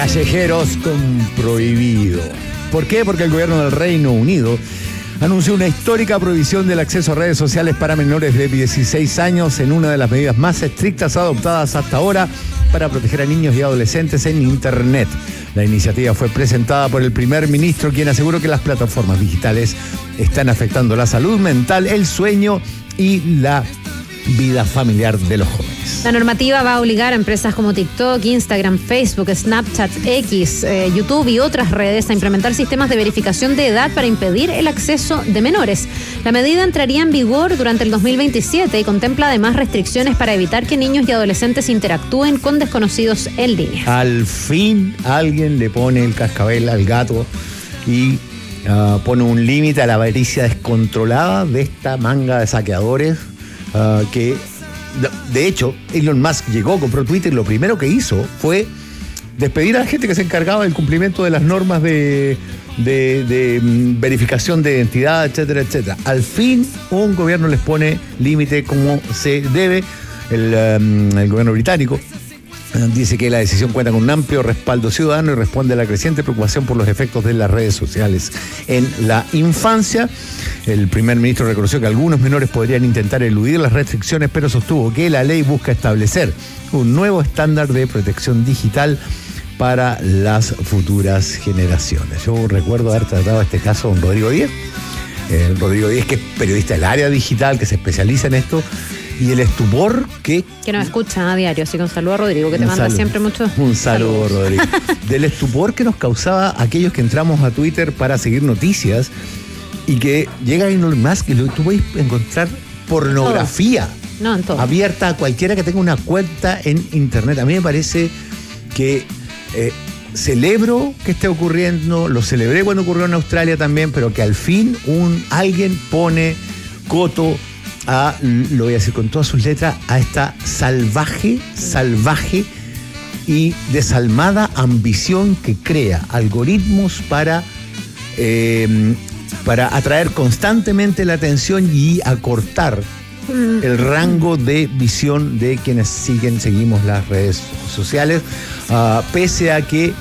Callejeros con prohibido. ¿Por qué? Porque el gobierno del Reino Unido anunció una histórica prohibición del acceso a redes sociales para menores de 16 años en una de las medidas más estrictas adoptadas hasta ahora para proteger a niños y adolescentes en Internet. La iniciativa fue presentada por el primer ministro, quien aseguró que las plataformas digitales están afectando la salud mental, el sueño y la vida familiar de los jóvenes. La normativa va a obligar a empresas como TikTok, Instagram, Facebook, Snapchat, X, YouTube y otras redes a implementar sistemas de verificación de edad para impedir el acceso de menores. La medida entraría en vigor durante el 2027 y contempla además restricciones para evitar que niños y adolescentes interactúen con desconocidos en línea. Al fin alguien le pone el cascabel al gato y pone un límite a la avaricia descontrolada de esta manga de saqueadores. Que de hecho Elon Musk llegó, compró Twitter y lo primero que hizo fue despedir a la gente que se encargaba del cumplimiento de las normas de verificación de identidad, etcétera, etcétera. Al fin un gobierno les pone límite como se debe. El gobierno británico dice que la decisión cuenta con un amplio respaldo ciudadano y responde a la creciente preocupación por los efectos de las redes sociales en la infancia. El primer ministro reconoció que algunos menores podrían intentar eludir las restricciones, pero sostuvo que la ley busca establecer un nuevo estándar de protección digital para las futuras generaciones. Yo recuerdo haber tratado este caso con Rodrigo Díez. Rodrigo Díez, que es periodista del área digital, que se especializa en esto. Y el estupor que nos escucha a diario, así que un saludo a Rodrigo, que te manda siempre mucho. Un saludo, Rodrigo. Del estupor que nos causaba aquellos que entramos a Twitter para seguir noticias y que llega Elon Musk y tú puedes encontrar pornografía abierta a cualquiera que tenga una cuenta en Internet. A mí me parece que celebro que esté ocurriendo, lo celebré cuando ocurrió en Australia también, pero que al fin alguien pone coto a, lo voy a decir con todas sus letras, a esta salvaje y desalmada ambición que crea algoritmos para atraer constantemente la atención y acortar el rango de visión de quienes seguimos las redes sociales, pese a que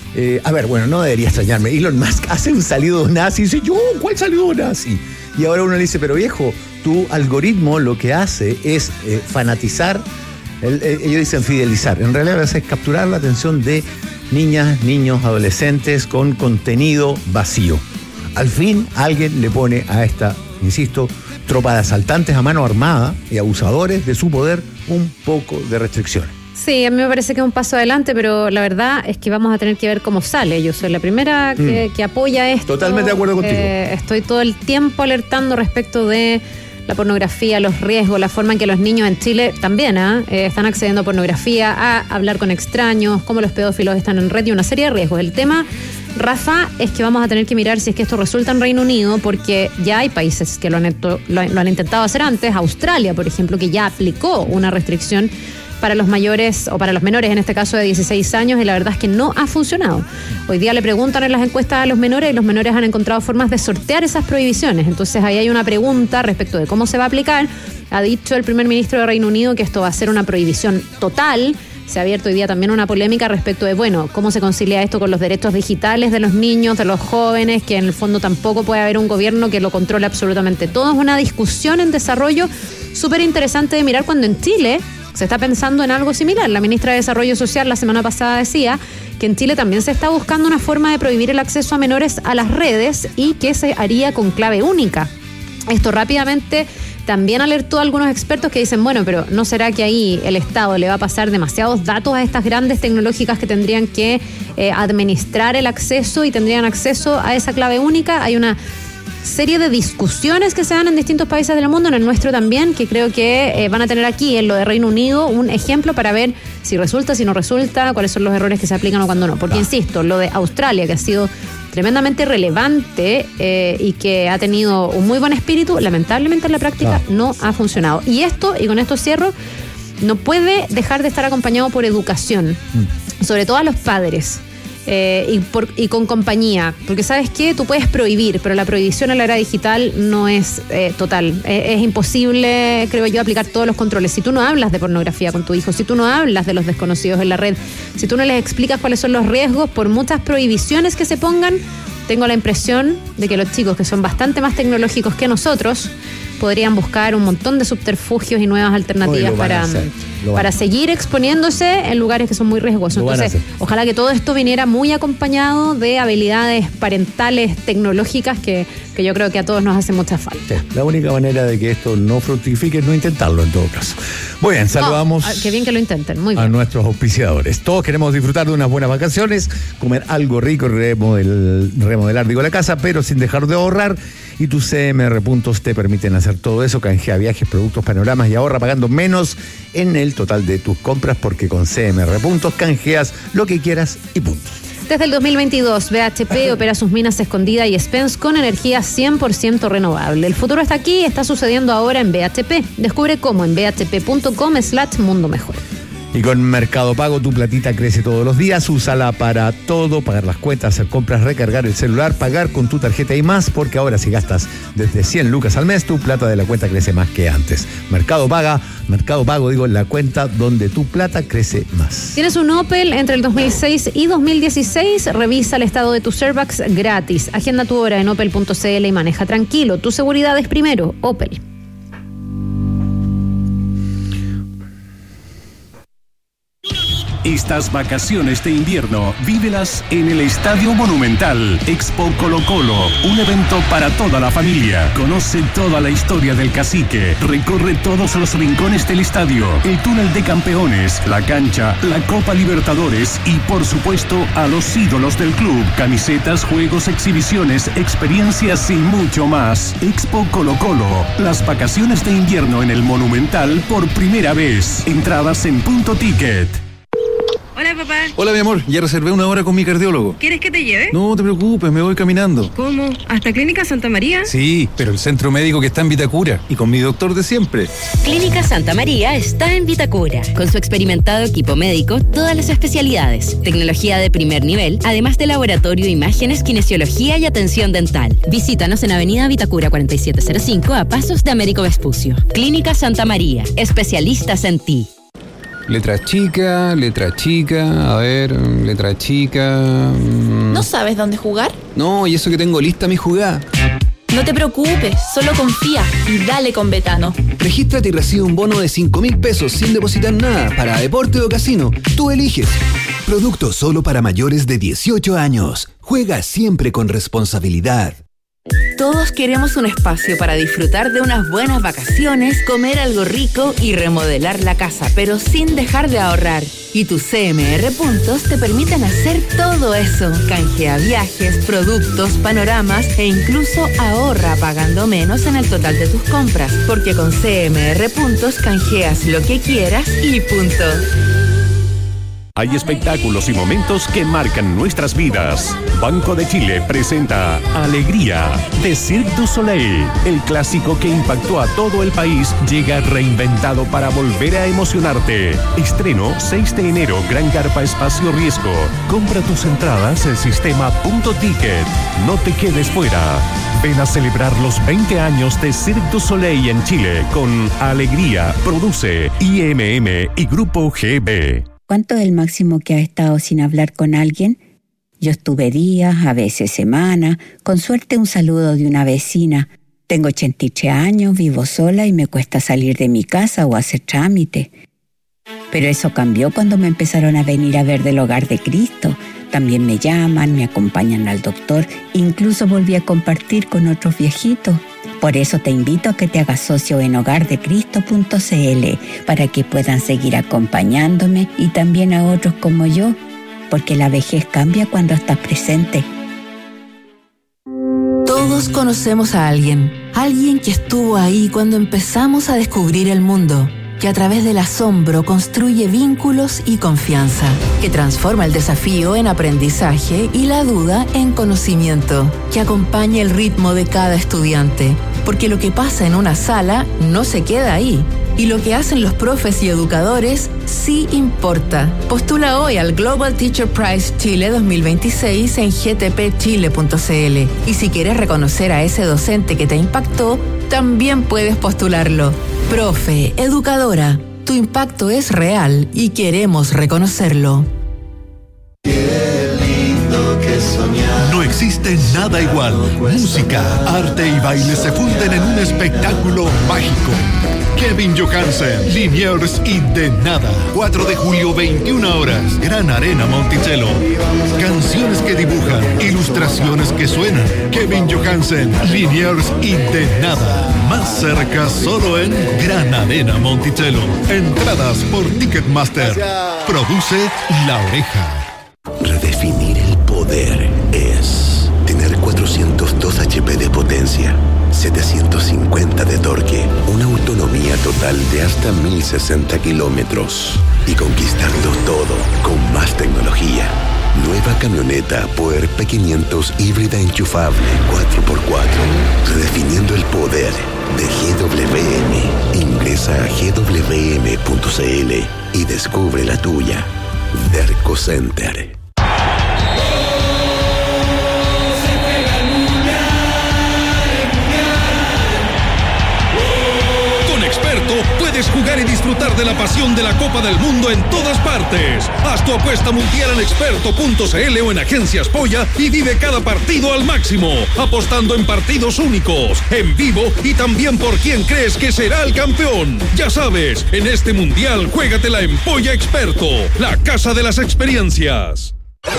no debería extrañarme. Elon Musk hace un saludo nazi y dice, ¿cuál saludo nazi? Y ahora uno le dice, pero viejo, tu algoritmo lo que hace es fanatizar, ellos dicen fidelizar, en realidad es capturar la atención de niñas, niños, adolescentes con contenido vacío. Al fin alguien le pone a esta, insisto, tropa de asaltantes a mano armada y abusadores de su poder un poco de restricciones. Sí, a mí me parece que es un paso adelante, pero la verdad es que vamos a tener que ver cómo sale. Yo soy la primera que apoya esto. Totalmente de acuerdo contigo. Estoy todo el tiempo alertando respecto de la pornografía, los riesgos, la forma en que los niños en Chile también están accediendo a pornografía, a hablar con extraños, cómo los pedófilos están en red y una serie de riesgos. El tema, Rafa, es que vamos a tener que mirar si es que esto resulta en Reino Unido, porque ya hay países que lo han intentado hacer antes. Australia, por ejemplo, que ya aplicó una restricción para los mayores, o para los menores, en este caso de 16 años, y la verdad es que no ha funcionado. Hoy día le preguntan en las encuestas a los menores y los menores han encontrado formas de sortear esas prohibiciones. Entonces ahí hay una pregunta respecto de cómo se va a aplicar. Ha dicho el primer ministro de Reino Unido que esto va a ser una prohibición total. Se ha abierto hoy día también una polémica respecto de, cómo se concilia esto con los derechos digitales de los niños, de los jóvenes, que en el fondo tampoco puede haber un gobierno que lo controle absolutamente todo. Es una discusión en desarrollo súper interesante de mirar cuando en Chile se está pensando en algo similar. La ministra de Desarrollo Social la semana pasada decía que en Chile también se está buscando una forma de prohibir el acceso a menores a las redes y que se haría con clave única. Esto rápidamente también alertó a algunos expertos que dicen, pero ¿no será que ahí el Estado le va a pasar demasiados datos a estas grandes tecnológicas que tendrían que administrar el acceso y tendrían acceso a esa clave única? Hay una serie de discusiones que se dan en distintos países del mundo, en el nuestro también, que creo que van a tener aquí, en lo de Reino Unido, un ejemplo para ver si resulta, si no resulta, cuáles son los errores que se aplican o cuándo no. Porque, insisto, lo de Australia, que ha sido tremendamente relevante y que ha tenido un muy buen espíritu, lamentablemente en la práctica no ha funcionado. Y con esto cierro, no puede dejar de estar acompañado por educación, sobre todo a los padres. y con compañía. Porque ¿sabes qué? Tú puedes prohibir, pero la prohibición en la era digital no es total. Es imposible, creo yo, aplicar todos los controles. Si tú no hablas de pornografía con tu hijo, si tú no hablas de los desconocidos en la red, si tú no les explicas cuáles son los riesgos, por muchas prohibiciones que se pongan, tengo la impresión de que los chicos, que son bastante más tecnológicos que nosotros, podrían buscar un montón de subterfugios y nuevas alternativas para seguir exponiéndose en lugares que son muy riesgosos. Entonces, ojalá que todo esto viniera muy acompañado de habilidades parentales tecnológicas que yo creo que a todos nos hace mucha falta. Sí, la única manera de que esto no fructifique es no intentarlo, en todo caso. Muy bien, saludamos qué bien que lo intenten, muy bien, a nuestros auspiciadores. Todos queremos disfrutar de unas buenas vacaciones, comer algo rico y remodelar la casa, pero sin dejar de ahorrar. Y tus CMR Puntos te permiten hacer todo eso. Canjea viajes, productos, panoramas y ahorra pagando menos en el total de tus compras, porque con CMR Puntos canjeas lo que quieras y puntos. Desde el 2022, BHP opera sus minas Escondida y Spence con energía 100% renovable. El futuro está aquí y está sucediendo ahora en BHP. Descubre cómo en bhp.com/mundo mejor. Y con Mercado Pago tu platita crece todos los días. Úsala para todo, pagar las cuentas, hacer compras, recargar el celular, pagar con tu tarjeta y más, porque ahora si gastas desde 100 lucas al mes, tu plata de la cuenta crece más que antes. Mercado Pago, la cuenta donde tu plata crece más. ¿Tienes un Opel entre el 2006 y 2016? Revisa el estado de tus airbags gratis. Agenda tu hora en opel.cl y maneja tranquilo. Tu seguridad es primero. Opel. Estas vacaciones de invierno, vívelas en el Estadio Monumental. Expo Colo Colo, un evento para toda la familia. Conoce toda la historia del Cacique. Recorre todos los rincones del estadio, el túnel de campeones, la cancha, la Copa Libertadores y, por supuesto, a los ídolos del club. Camisetas, juegos, exhibiciones, experiencias y mucho más. Expo Colo Colo, las vacaciones de invierno en el Monumental por primera vez. Entradas en Punto Ticket. Hola, papá. Hola, mi amor. Ya reservé una hora con mi cardiólogo. ¿Quieres que te lleve? No te preocupes, me voy caminando. ¿Cómo? ¿Hasta Clínica Santa María? Sí, pero el centro médico que está en Vitacura y con mi doctor de siempre. Clínica Santa María está en Vitacura. Con su experimentado equipo médico, todas las especialidades, tecnología de primer nivel, además de laboratorio, imágenes, kinesiología y atención dental. Visítanos en Avenida Vitacura 4705 a pasos de Américo Vespucio. Clínica Santa María, especialistas en ti. Letra chica, a ver, letra chica... ¿No sabes dónde jugar? No, y eso que tengo lista mi jugada. No te preocupes, solo confía y dale con Betano. Regístrate y recibe un bono de 5.000 pesos sin depositar nada para deporte o casino. Tú eliges. Producto solo para mayores de 18 años. Juega siempre con responsabilidad. Todos queremos un espacio para disfrutar de unas buenas vacaciones, comer algo rico y remodelar la casa, pero sin dejar de ahorrar. Y tus CMR Puntos te permiten hacer todo eso. Canjea viajes, productos, panoramas e incluso ahorra pagando menos en el total de tus compras. Porque con CMR Puntos canjeas lo que quieras y punto. Hay espectáculos y momentos que marcan nuestras vidas. Banco de Chile presenta Alegría de Cirque du Soleil. El clásico que impactó a todo el país llega reinventado para volver a emocionarte. Estreno 6 de enero, Gran Carpa Espacio Riesgo. Compra tus entradas en sistema Punto Ticket. No te quedes fuera. Ven a celebrar los 20 años de Cirque du Soleil en Chile con Alegría. Produce IMM y Grupo GB. ¿Cuánto es el máximo que has estado sin hablar con alguien? Yo estuve días, a veces semanas, con suerte un saludo de una vecina. Tengo 83 años, vivo sola y me cuesta salir de mi casa o hacer trámite. Pero eso cambió cuando me empezaron a venir a ver del Hogar de Cristo. También me llaman, me acompañan al doctor, incluso volví a compartir con otros viejitos. Por eso te invito a que te hagas socio en hogardecristo.cl para que puedan seguir acompañándome y también a otros como yo, porque la vejez cambia cuando estás presente. Todos conocemos a alguien que estuvo ahí cuando empezamos a descubrir el mundo, que a través del asombro construye vínculos y confianza, que transforma el desafío en aprendizaje y la duda en conocimiento, que acompaña el ritmo de cada estudiante, porque lo que pasa en una sala no se queda ahí, Y lo que hacen los profes y educadores sí importa. Postula hoy al Global Teacher Prize Chile 2026 en gtpchile.cl. Y si quieres reconocer a ese docente que te impactó, también puedes postularlo. Profe, educadora, tu impacto es real y queremos reconocerlo. No existe nada igual. Música, arte y baile se funden en un espectáculo mágico. Kevin Johansen, Liniers y De Nada. 4 de julio, 21 horas. Gran Arena Monticello. Canciones que dibujan, ilustraciones que suenan. Kevin Johansen, Liniers y De Nada. Más cerca solo en Gran Arena Monticello. Entradas por Ticketmaster. Produce La Oreja. Redefinir el poder es tener 402 HP de potencia, 750 de torque, una autonomía total de hasta 1060 kilómetros y conquistarlo todo con más tecnología. Nueva camioneta Power P500 híbrida enchufable 4x4. Redefiniendo el poder de GWM. Ingresa a gwm.cl y descubre la tuya. Derco Center. Con Experto puedes jugar y disfrutar de la pasión de la Copa del Mundo en todas partes. Haz tu apuesta mundial en experto.cl o en Agencias Polla y vive cada partido al máximo, apostando en partidos únicos, en vivo y también por quién crees que será el campeón. Ya sabes, en este mundial juégatela en Polla Experto, la casa de las experiencias.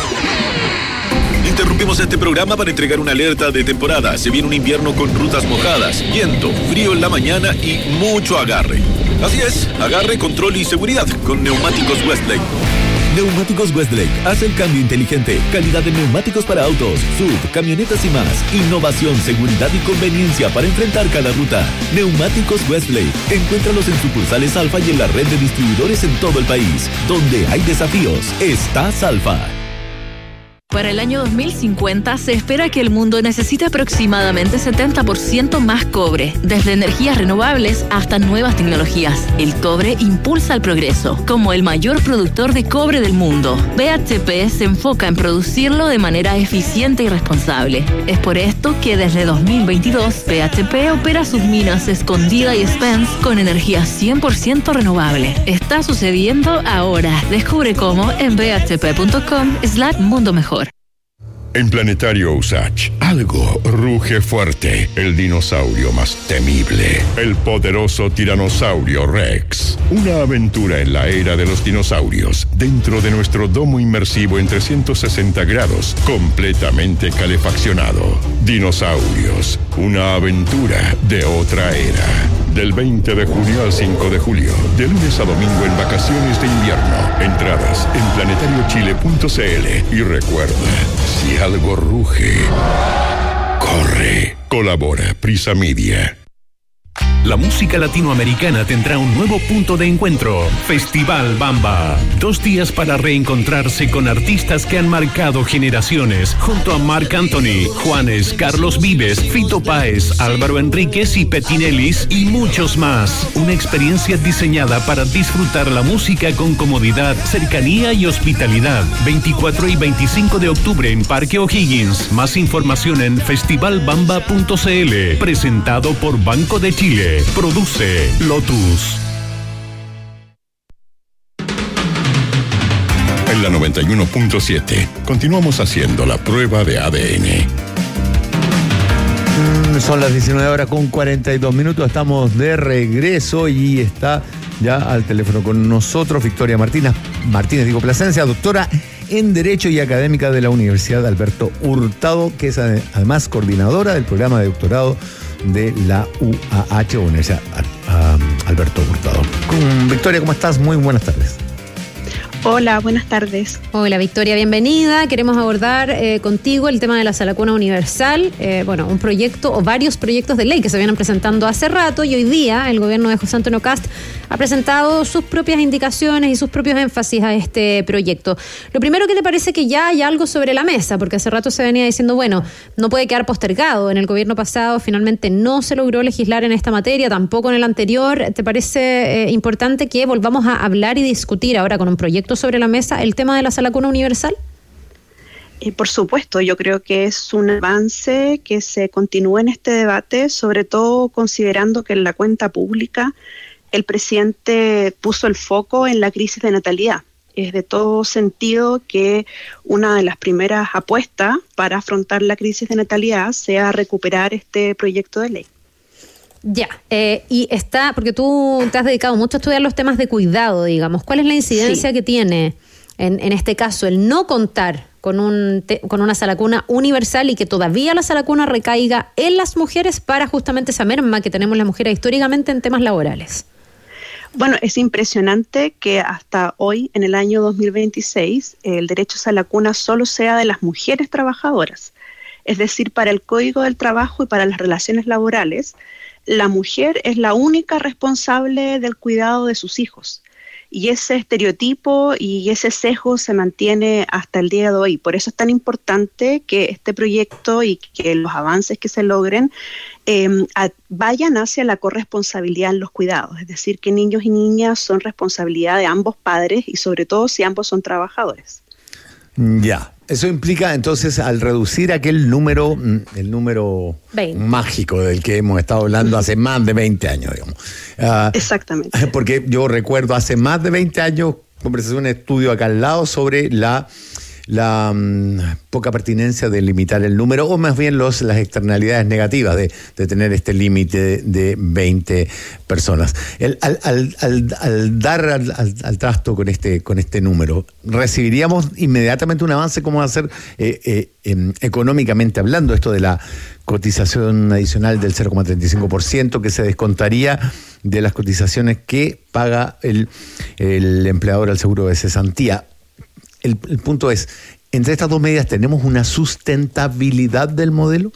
Interrumpimos este programa para entregar una alerta de temporada. Se viene un invierno con rutas mojadas, viento, frío en la mañana y mucho agarre. Así es, agarre, control y seguridad con Neumáticos Westlake. Neumáticos Westlake hace el cambio inteligente. Calidad de neumáticos para autos, sub, camionetas y más. Innovación, seguridad y conveniencia para enfrentar cada ruta. Neumáticos Westlake. Encuéntralos en sucursales Alfa y en la red de distribuidores en todo el país. Donde hay desafíos, estás Alfa. Para el año 2050 se espera que el mundo necesite aproximadamente 70% más cobre, desde energías renovables hasta nuevas tecnologías. El cobre impulsa el progreso. Como el mayor productor de cobre del mundo, BHP se enfoca en producirlo de manera eficiente y responsable. Es por esto que desde 2022 BHP opera sus minas Escondida y Spence con energía 100% renovable. Está sucediendo ahora. Descubre cómo en bhp.com/mundo mejor. En Planetario Usach, algo ruge fuerte. El dinosaurio más temible. El poderoso tiranosaurio Rex. Una aventura en la era de los dinosaurios. Dentro de nuestro domo inmersivo en 360 grados. Completamente calefaccionado. Dinosaurios. Una aventura de otra era. Del 20 de junio al 5 de julio. De lunes a domingo en vacaciones de invierno. Entradas en planetariochile.cl. Y recuerda, si algo ruge, corre. Colabora Prisa Media. La música latinoamericana tendrá un nuevo punto de encuentro. Festival Bamba. 2 días para reencontrarse con artistas que han marcado generaciones. Junto a Marc Anthony, Juanes, Carlos Vives, Fito Páez, Álvaro Enríquez y Petinelis y muchos más. Una experiencia diseñada para disfrutar la música con comodidad, cercanía y hospitalidad. 24 y 25 de octubre en Parque O'Higgins. Más información en festivalbamba.cl. Presentado por Banco de Chile. Produce Lotus. En la 91.7 continuamos haciendo la prueba de ADN. Son las 19 horas con 42 minutos. Estamos de regreso y está ya al teléfono con nosotros Victoria Martínez Plasencia, doctora en Derecho y académica de la Universidad Alberto Hurtado, que es además coordinadora del programa de doctorado de la UAH, Universidad Alberto Hurtado. Victoria, ¿cómo estás? Muy buenas tardes. Hola, buenas tardes. Hola Victoria, bienvenida. Queremos abordar contigo el tema de la Salacuna Universal, un proyecto o varios proyectos de ley que se vienen presentando hace rato, y hoy día el gobierno de José Antonio Kast ha presentado sus propias indicaciones y sus propios énfasis a este proyecto. Lo primero, ¿qué te parece que ya hay algo sobre la mesa? Porque hace rato se venía diciendo, no puede quedar postergado. En el gobierno pasado finalmente no se logró legislar en esta materia, tampoco en el anterior. ¿Te parece importante que volvamos a hablar y discutir ahora con un proyecto sobre la mesa el tema de la Salacuna Universal? Por supuesto, yo creo que es un avance que se continúe en este debate, sobre todo considerando que en la cuenta pública el presidente puso el foco en la crisis de natalidad. Es de todo sentido que una de las primeras apuestas para afrontar la crisis de natalidad sea recuperar este proyecto de ley. Ya, y está, porque tú te has dedicado mucho a estudiar los temas de cuidado, digamos. ¿Cuál es la incidencia que tiene en este caso el no contar con una salacuna universal y que todavía la salacuna recaiga en las mujeres para justamente esa merma que tenemos las mujeres históricamente en temas laborales? Bueno, es impresionante que hasta hoy, en el año 2026, el derecho a salacuna solo sea de las mujeres trabajadoras. Es decir, para el Código del Trabajo y para las relaciones laborales, la mujer es la única responsable del cuidado de sus hijos. Y ese estereotipo y ese sesgo se mantiene hasta el día de hoy. Por eso es tan importante que este proyecto y que los avances que se logren vayan hacia la corresponsabilidad en los cuidados. Es decir, que niños y niñas son responsabilidad de ambos padres y sobre todo si ambos son trabajadores. Ya. Eso implica entonces, al reducir aquel número, el número 20. Mágico del que hemos estado hablando hace más de 20 años, digamos. Exactamente. Porque yo recuerdo hace más de 20 años, conversación, un estudio acá al lado sobre la poca pertinencia de limitar el número, o más bien las externalidades negativas de tener este límite de 20 personas. Al dar al trasto con este número, ¿recibiríamos inmediatamente un avance? ¿Cómo va a ser económicamente hablando esto de la cotización adicional del 0,35% que se descontaría de las cotizaciones que paga el empleador al seguro de cesantía? El punto es, entre estas dos medidas, ¿tenemos una sustentabilidad del modelo?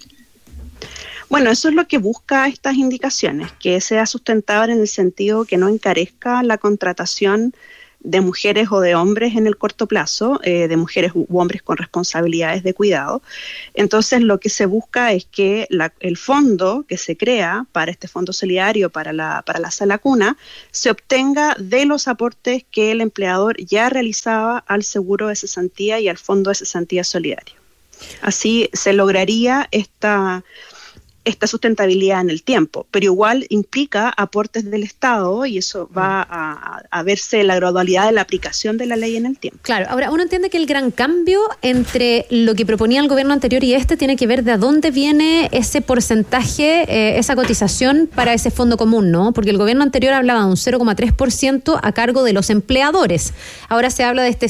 Bueno, eso es lo que busca estas indicaciones, que sea sustentable en el sentido que no encarezca la contratación de mujeres o de hombres en el corto plazo, de mujeres u hombres con responsabilidades de cuidado. Entonces, lo que se busca es que el fondo que se crea para este fondo solidario para la salacuna se obtenga de los aportes que el empleador ya realizaba al seguro de cesantía y al fondo de cesantía solidario. Así se lograría esta sustentabilidad en el tiempo, pero igual implica aportes del Estado y eso va a verse la gradualidad de la aplicación de la ley en el tiempo. Claro, ahora uno entiende que el gran cambio entre lo que proponía el gobierno anterior y tiene que ver de a dónde viene ese porcentaje, esa cotización para ese fondo común, ¿no? Porque el gobierno anterior hablaba de un 0,3% a cargo de los empleadores. Ahora se habla de este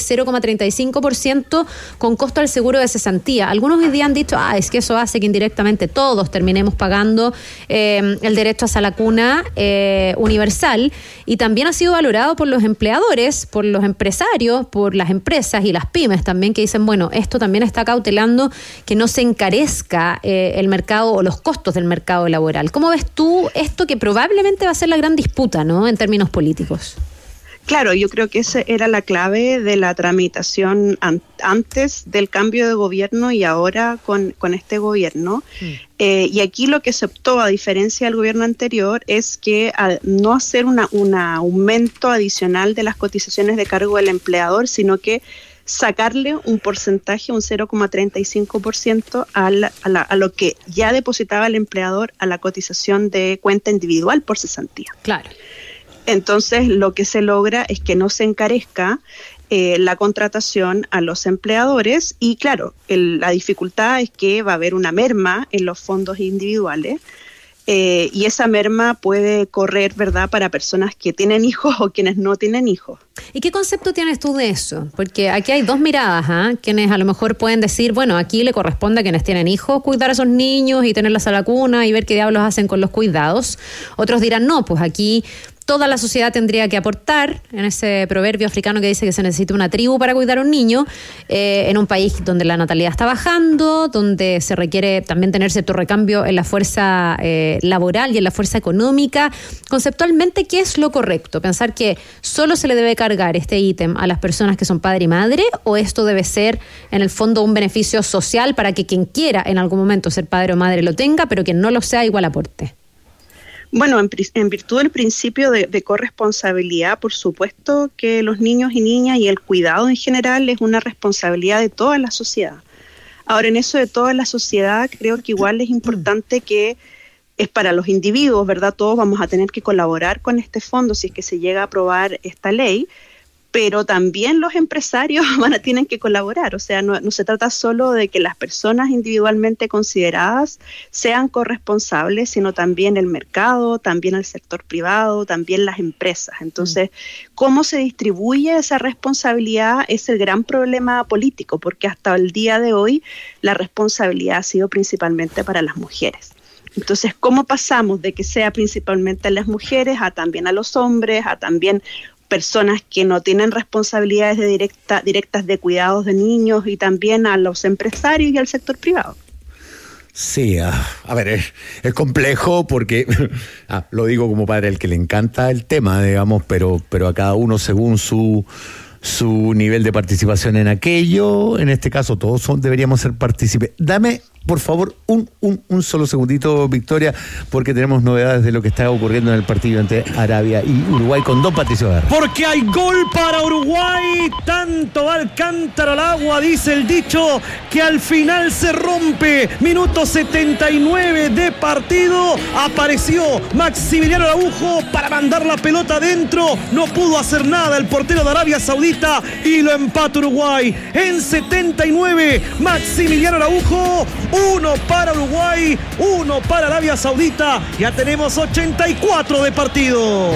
0,35% con costo al seguro de cesantía. Algunos hoy día han dicho, es que eso hace que indirectamente todos terminemos pagando el derecho a salacuna universal, y también ha sido valorado por los empleadores, por los empresarios, por las empresas y las pymes también, que dicen, esto también está cautelando que no se encarezca el mercado o los costos del mercado laboral. ¿Cómo ves tú esto que probablemente va a ser la gran disputa, ¿no?, en términos políticos? Claro, yo creo que esa era la clave de la tramitación antes del cambio de gobierno y ahora con este gobierno. Y aquí lo que se optó, a diferencia del gobierno anterior, es que al no hacer un aumento adicional de las cotizaciones de cargo del empleador, sino que sacarle un porcentaje, un 0,35% a lo que ya depositaba el empleador a la cotización de cuenta individual por cesantía. Claro. Entonces, lo que se logra es que no se encarezca la contratación a los empleadores y, claro, la dificultad es que va a haber una merma en los fondos individuales y esa merma puede correr, ¿verdad?, para personas que tienen hijos o quienes no tienen hijos. ¿Y qué concepto tienes tú de eso? Porque aquí hay dos miradas, quienes a lo mejor pueden decir, aquí le corresponde a quienes tienen hijos cuidar a esos niños y tenerlos a la cuna y ver qué diablos hacen con los cuidados. Otros dirán, no, pues aquí toda la sociedad tendría que aportar, en ese proverbio africano que dice que se necesita una tribu para cuidar a un niño, en un país donde la natalidad está bajando, donde se requiere también tener cierto recambio en la fuerza laboral y en la fuerza económica. Conceptualmente, ¿qué es lo correcto? ¿Pensar que solo se le debe cargar este ítem a las personas que son padre y madre, o esto debe ser en el fondo un beneficio social para que quien quiera en algún momento ser padre o madre lo tenga, pero quien no lo sea igual aporte? Bueno, en virtud del principio de corresponsabilidad, por supuesto que los niños y niñas y el cuidado en general es una responsabilidad de toda la sociedad. Ahora, en eso de toda la sociedad, creo que igual es importante que es para los individuos, ¿verdad? Todos vamos a tener que colaborar con este fondo si es que se llega a aprobar esta ley, pero también los empresarios tienen que colaborar. O sea, no se trata solo de que las personas individualmente consideradas sean corresponsables, sino también el mercado, también el sector privado, también las empresas. Entonces, ¿cómo se distribuye esa responsabilidad? Es el gran problema político, porque hasta el día de hoy la responsabilidad ha sido principalmente para las mujeres. Entonces, ¿cómo pasamos de que sea principalmente a las mujeres, a también a los hombres, a también personas que no tienen responsabilidades directas de cuidados de niños, y también a los empresarios y al sector privado? Sí, a ver, es complejo porque, lo digo como padre al que le encanta el tema, digamos, pero a cada uno según su nivel de participación en aquello. En este caso todos deberíamos ser partícipes. Dame, por favor, un solo segundito, Victoria, porque tenemos novedades de lo que está ocurriendo en el partido entre Arabia y Uruguay con don Patricio Guerra. Porque hay gol para Uruguay, tanto va el cántaro al agua, dice el dicho, que al final se rompe. Minuto 79 de partido, apareció Maximiliano Araujo para mandar la pelota adentro, no pudo hacer nada el portero de Arabia Saudita y lo empata Uruguay. En 79, Maximiliano Araujo, 1 para Uruguay, 1 para Arabia Saudita. Ya tenemos 84 de partido.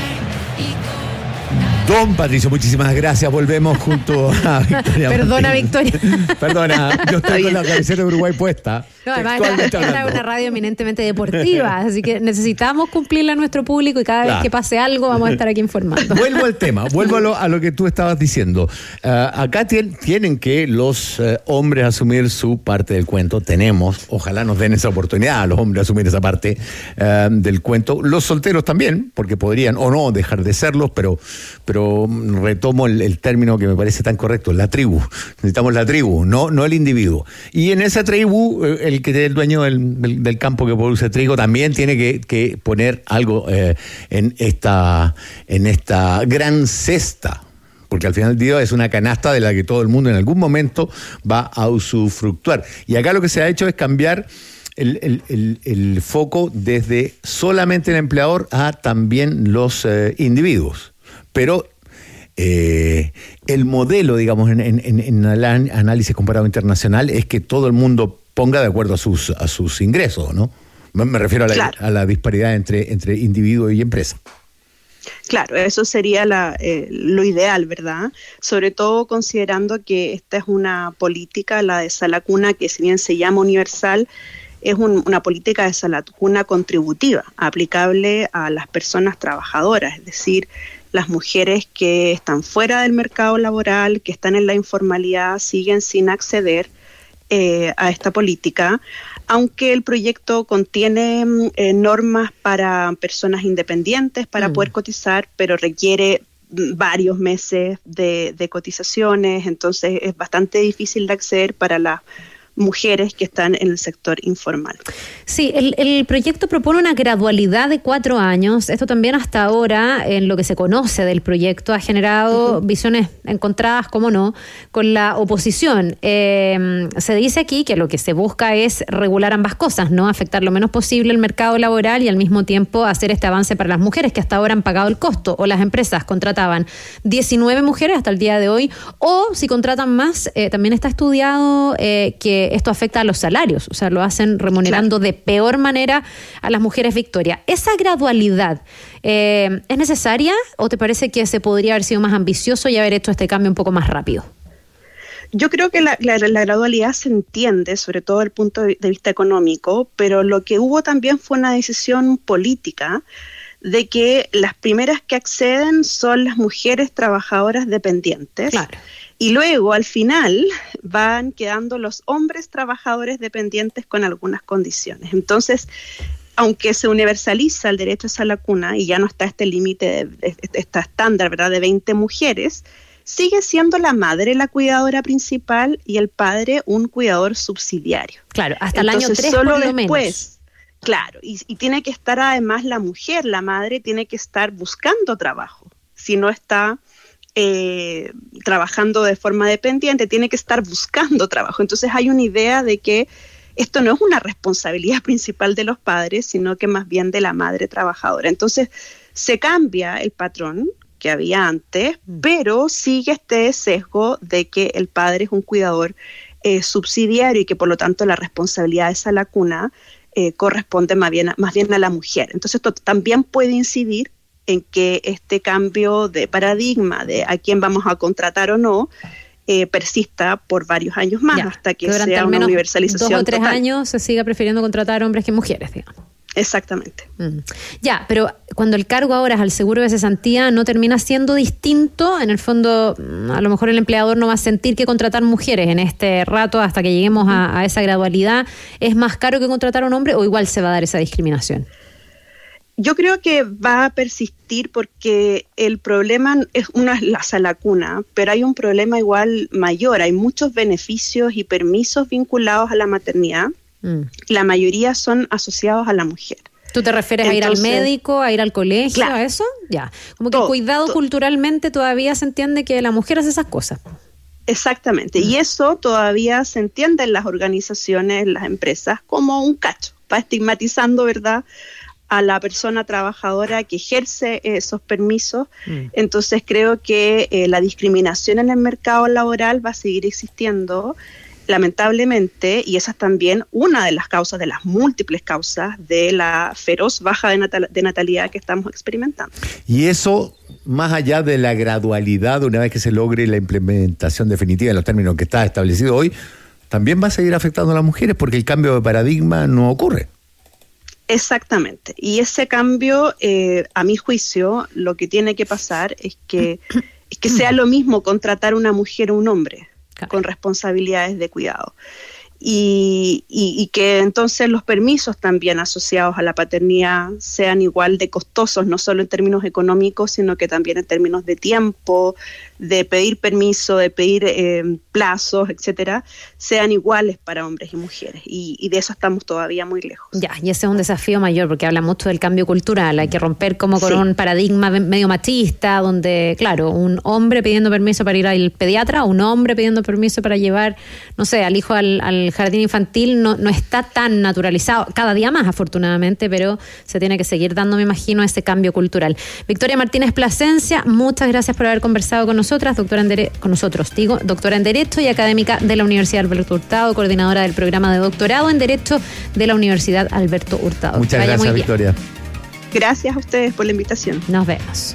Don Patricio, muchísimas gracias. Volvemos junto a Victoria. Perdona, Victoria. Perdona, yo estoy con la camiseta de Uruguay puesta. No, además era una radio eminentemente deportiva, así que necesitamos cumplirle a nuestro público, y cada vez que pase algo vamos a estar aquí informando. Vuelvo al tema, vuelvo a lo que tú estabas diciendo. Acá tienen que los hombres asumir su parte del cuento. Ojalá nos den esa oportunidad a los hombres asumir esa parte del cuento. Los solteros también, porque podrían o no dejar de serlos, pero retomo el término que me parece tan correcto, la tribu. Necesitamos la tribu, no el individuo. Y en esa tribu, el que es el dueño del campo que produce trigo también tiene que poner algo en esta gran cesta, porque al final del día es una canasta de la que todo el mundo en algún momento va a usufructuar. Y acá lo que se ha hecho es cambiar el foco desde solamente el empleador a también los individuos. Pero el modelo, digamos, en el análisis comparado internacional es que todo el mundo ponga de acuerdo a sus ingresos, ¿no? Me refiero a la disparidad entre individuo y empresa. Claro, eso sería lo ideal, ¿verdad? Sobre todo considerando que esta es una política, la de Sala Cuna, que si bien se llama universal, es una política de Sala Cuna contributiva, aplicable a las personas trabajadoras, es decir, las mujeres que están fuera del mercado laboral, que están en la informalidad, siguen sin acceder a esta política, aunque el proyecto contiene normas para personas independientes para poder cotizar, pero requiere varios meses de cotizaciones, entonces es bastante difícil de acceder para las mujeres que están en el sector informal. Sí, el proyecto propone una gradualidad de 4 años. Esto también hasta ahora, en lo que se conoce del proyecto, ha generado visiones encontradas, cómo no, con la oposición. Se dice aquí que lo que se busca es regular ambas cosas, ¿no? Afectar lo menos posible el mercado laboral y al mismo tiempo hacer este avance para las mujeres que hasta ahora han pagado el costo, o las empresas contrataban 19 mujeres hasta el día de hoy, o si contratan más, también está estudiado que esto afecta a los salarios, o sea, lo hacen remunerando de peor manera a las mujeres, Victoria. ¿Esa gradualidad es necesaria o te parece que se podría haber sido más ambicioso y haber hecho este cambio un poco más rápido? Yo creo que la gradualidad se entiende, sobre todo desde el punto de vista económico, pero lo que hubo también fue una decisión política de que las primeras que acceden son las mujeres trabajadoras dependientes. Claro. Y luego, al final, van quedando los hombres trabajadores dependientes con algunas condiciones. Entonces, aunque se universaliza el derecho a la cuna y ya no está este límite, esta estándar, ¿verdad?, de 20 mujeres, sigue siendo la madre la cuidadora principal y el padre un cuidador subsidiario. Claro, hasta el año 3 solo por lo después, menos. Claro, y tiene que estar además la mujer, la madre, tiene que estar buscando trabajo. Si no está trabajando de forma dependiente, tiene que estar buscando trabajo. Entonces hay una idea de que esto no es una responsabilidad principal de los padres, sino que más bien de la madre trabajadora. Entonces se cambia el patrón que había antes, pero sigue este sesgo de que el padre es un cuidador subsidiario y que por lo tanto la responsabilidad de esa cuna corresponde más bien a la mujer. Entonces esto también puede incidir en que este cambio de paradigma de a quién vamos a contratar o no persista por varios años más, hasta que sea una universalización 2 o 3 total. años se siga prefiriendo contratar hombres que mujeres, digamos. Exactamente. Ya, pero cuando el cargo ahora es al seguro de cesantía, ¿no termina siendo distinto? En el fondo, a lo mejor el empleador no va a sentir que contratar mujeres en este rato hasta que lleguemos a esa gradualidad. ¿Es más caro que contratar a un hombre o igual se va a dar esa discriminación? Yo creo que va a persistir porque el problema es la cuna, pero hay un problema igual mayor. Hay muchos beneficios y permisos vinculados a la maternidad. La mayoría son asociados a la mujer. ¿Tú te refieres a ir al médico, a ir al colegio, claro, a eso? Ya. Como que el cuidado culturalmente todavía se entiende que la mujer hace esas cosas. Exactamente. Y eso todavía se entiende en las organizaciones, en las empresas, como un cacho. Va estigmatizando, ¿verdad?, a la persona trabajadora que ejerce esos permisos. Entonces creo que la discriminación en el mercado laboral va a seguir existiendo, lamentablemente, y esa es también una de las causas, de las múltiples causas de la feroz baja de natalidad que estamos experimentando. Y eso, más allá de la gradualidad, una vez que se logre la implementación definitiva en los términos que está establecido hoy, también va a seguir afectando a las mujeres porque el cambio de paradigma no ocurre. Exactamente. Y ese cambio, a mi juicio, lo que tiene que pasar es que sea lo mismo contratar una mujer o un hombre con responsabilidades de cuidado. Y que entonces los permisos también asociados a la paternidad sean igual de costosos, no solo en términos económicos, sino que también en términos de tiempo, de pedir permiso, de pedir plazos, etcétera, sean iguales para hombres y mujeres. Y de eso estamos todavía muy lejos. Ya, y ese es un desafío mayor porque habla mucho del cambio cultural. Hay que romper como con un paradigma medio machista, donde, claro, un hombre pidiendo permiso para ir al pediatra, un hombre pidiendo permiso para llevar, no sé, al hijo al jardín infantil, no está tan naturalizado, cada día más afortunadamente, pero se tiene que seguir dando, me imagino, ese cambio cultural. Victoria Martínez Plasencia, muchas gracias por haber conversado con nosotras, doctora en Derecho y académica de la Universidad Alberto Hurtado, coordinadora del programa de doctorado en Derecho de la Universidad Alberto Hurtado. Muchas gracias, Victoria. Gracias a ustedes por la invitación. Nos vemos.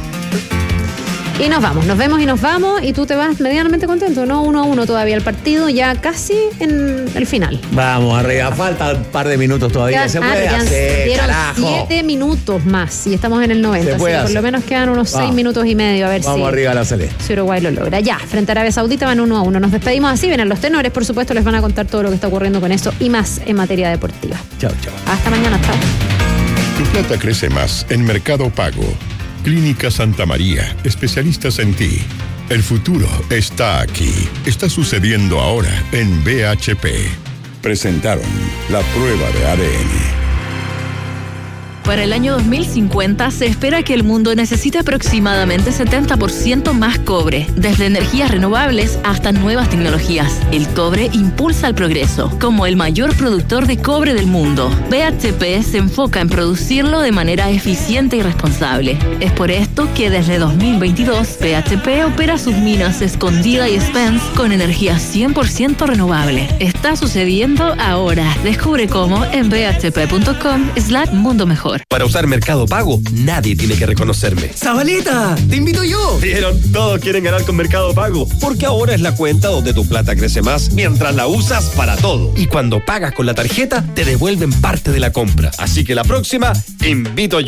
Y nos vamos, y tú te vas medianamente contento, ¿no? 1-1 todavía el partido, ya casi en el final. Vamos arriba, falta un par de minutos todavía, se puede hacer, dieron carajo. 7 minutos más y estamos en el 90, así que por lo menos quedan unos 6 minutos y medio, a ver vamos arriba a la Celeste. Si Uruguay lo logra. Ya, frente a Arabia Saudita van 1-1, nos despedimos así, vienen los tenores, por supuesto les van a contar todo lo que está ocurriendo con eso y más en materia deportiva. Chao. Hasta mañana, chao. Tu plata crece más en Mercado Pago. Clínica Santa María, especialistas en ti. El futuro está aquí. Está sucediendo ahora en BHP. Presentaron la prueba de ADN. Para el año 2050 se espera que el mundo necesite aproximadamente 70% más cobre, desde energías renovables hasta nuevas tecnologías. El cobre impulsa el progreso, como el mayor productor de cobre del mundo. BHP se enfoca en producirlo de manera eficiente y responsable. Es por esto que desde 2022 BHP opera sus minas Escondida y Spence con energía 100% renovable. Está sucediendo ahora. Descubre cómo en bhp.com/mundo mejor. Para usar Mercado Pago, nadie tiene que reconocerme. ¡Zabaleta! ¡Te invito yo! ¿Vieron? Todos quieren ganar con Mercado Pago, porque ahora es la cuenta donde tu plata crece más mientras la usas para todo. Y cuando pagas con la tarjeta, te devuelven parte de la compra. Así que la próxima, invito yo.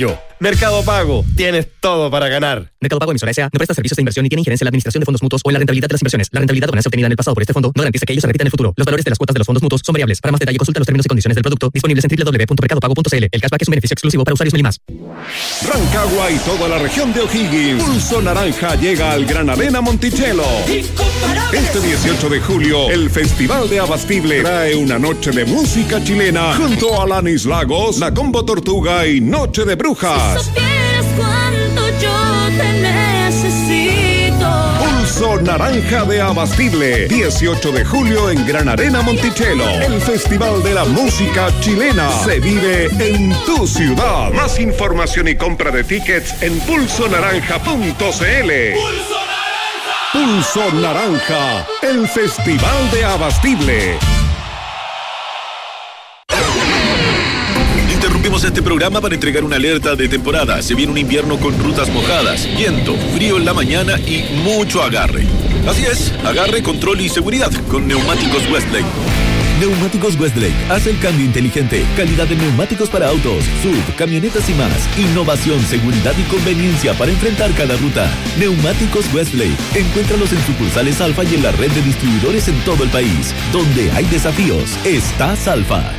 Mercado Pago, tienes todo para ganar. Mercado Pago Emisora S.A. no presta servicios de inversión ni tiene injerencia en la administración de fondos mutuos o en la rentabilidad de las inversiones. La rentabilidad o ganancia obtenida en el pasado por este fondo no garantiza que ellos se repitan en el futuro. Los valores de las cuotas de los fondos mutuos son variables. Para más detalle, consulta los términos y condiciones del producto disponibles en www.mercadopago.cl. El cashback es un beneficio exclusivo para usuarios Meli+. Rancagua y toda la región de O'Higgins. Pulso Naranja llega al Gran Arena Monticello. Este 18 de julio, el Festival de Abastible trae una noche de música chilena junto a Alanis Lagos, La Combo Tortuga y Noche de Brujas. Si supieras cuánto yo te necesito. Pulso Naranja de Abastible, 18 de julio en Gran Arena Monticello. El Festival de la Música Chilena se vive en tu ciudad. Más información y compra de tickets en pulsonaranja.cl. Pulso Naranja, el Festival de Abastible. Interrumpimos este programa para entregar una alerta de temporada. Se viene un invierno con rutas mojadas, viento, frío en la mañana y mucho agarre. Así es, agarre, control y seguridad con Neumáticos Westlake. Neumáticos Westlake hace el cambio inteligente. Calidad de neumáticos para autos, SUV, camionetas y más. Innovación, seguridad y conveniencia para enfrentar cada ruta. Neumáticos Westlake. Encuéntralos en sucursales Alfa y en la red de distribuidores en todo el país. Donde hay desafíos, estás Alfa.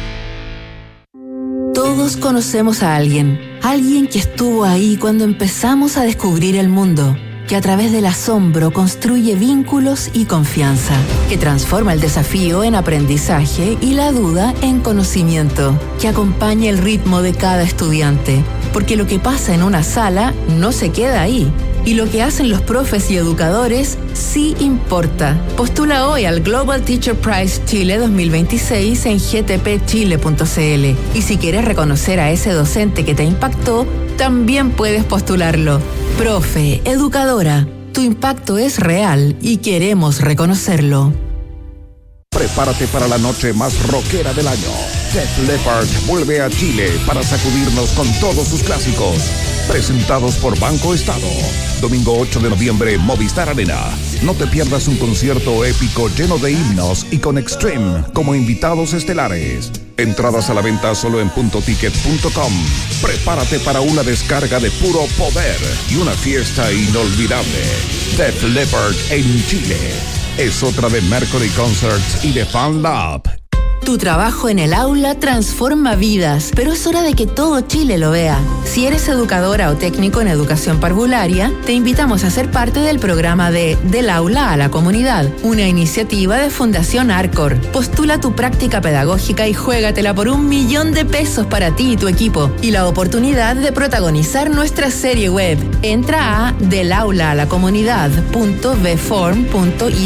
Todos conocemos a alguien que estuvo ahí cuando empezamos a descubrir el mundo, que a través del asombro construye vínculos y confianza, que transforma el desafío en aprendizaje y la duda en conocimiento, que acompaña el ritmo de cada estudiante, porque lo que pasa en una sala no se queda ahí. Y lo que hacen los profes y educadores sí importa. Postula hoy al Global Teacher Prize Chile 2026 en gtpchile.cl. Y si quieres reconocer a ese docente que te impactó, también puedes postularlo. Profe, educadora, tu impacto es real y queremos reconocerlo. Prepárate para la noche más rockera del año. Def Leppard vuelve a Chile para sacudirnos con todos sus clásicos. Presentados por Banco Estado. Domingo 8 de noviembre, Movistar Arena. No te pierdas un concierto épico lleno de himnos y con Extreme como invitados estelares. Entradas a la venta solo en puntoticket.com. Prepárate para una descarga de puro poder y una fiesta inolvidable. Def Leppard en Chile. Es otra de Mercury Concerts y de Fan Lab. Tu trabajo en el aula transforma vidas, pero es hora de que todo Chile lo vea. Si eres educadora o técnico en educación parvularia, te invitamos a ser parte del programa de Del Aula a la Comunidad, una iniciativa de Fundación Arcor. Postula tu práctica pedagógica y juégatela por $1.000.000 para ti y tu equipo, y la oportunidad de protagonizar nuestra serie web. Entra a delaulaalacomunidad.vform.it